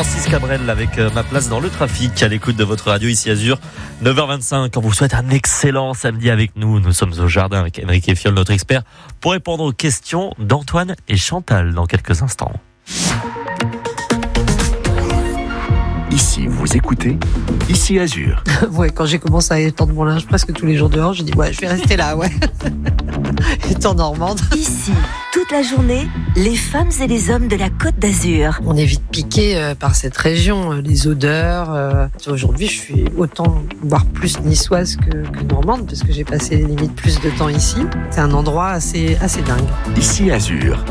Francis Cabrel avec Ma place dans le trafic à l'écoute de votre radio ici Azur. 9h25, on vous souhaite un excellent samedi avec nous. Nous sommes au jardin avec Henrik Effiol, notre expert, pour répondre aux questions d'Antoine et Chantal dans quelques instants. Ici, vous écoutez, ici Azur. Ouais, quand j'ai commencé à étendre mon linge presque tous les jours dehors, j'ai dit ouais, je vais rester là, ouais. Étant normande. Ici, toute la journée, les femmes et les hommes de la Côte d'Azur. On est vite piqué par cette région, les odeurs. Aujourd'hui, je suis autant, voire plus niçoise que normande, parce que j'ai passé limite plus de temps ici. C'est un endroit assez dingue. Ici Azur.